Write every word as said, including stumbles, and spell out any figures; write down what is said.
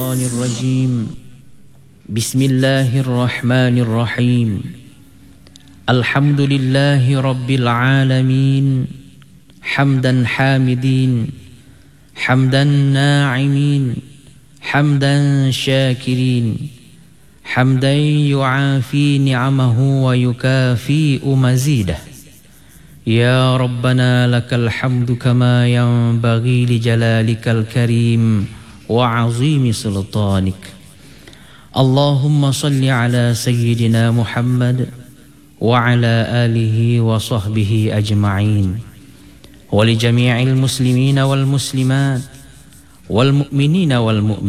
الشيطان الرجيم. بسم الله الرحمن الرحيم. الحمد لله رب العالمين، حمدا حامدين، حمدا ناعمين، حمدا شاكرين، حمدا يعافي نعمه ويكافئ مزيده. يا ربنا لك الحمد كما ينبغي لجلالك الكريم وعظيم سلطانك. اللهم صل على سيدنا محمد وعلى آله وصحبه أجمعين، ولجميع المسلمين والمسلمات والمؤمنين والمؤمنات